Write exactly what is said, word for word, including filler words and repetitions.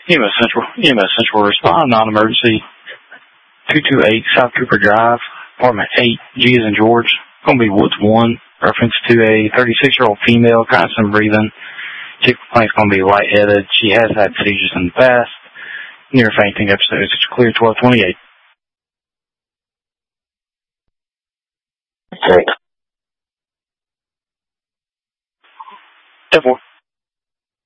E M S Central. E M S Central respond, non-emergency. two two eight South Cooper Drive, apartment eight, G as in George. Going to be Woods one. Reference to a thirty-six-year-old female, constant breathing. Chief complaint's going to be lightheaded. She has had seizures in the past. Near fainting episodes. It's clear twelve twenty-eight. Okay. ten four.